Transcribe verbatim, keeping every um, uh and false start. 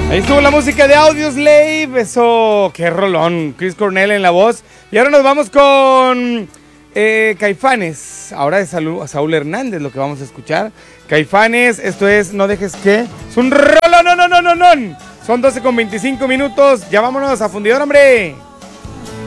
Ahí estuvo la música de Audioslave, eso, qué rolón, Chris Cornell en la voz. Y ahora nos vamos con eh, Caifanes, ahora de Saúl, Saúl Hernández lo que vamos a escuchar. Caifanes, esto es No Dejes Que, es un rolón, no, no, no, no, no. Son doce con veinticinco minutos, ya vámonos a Fundidor, hombre.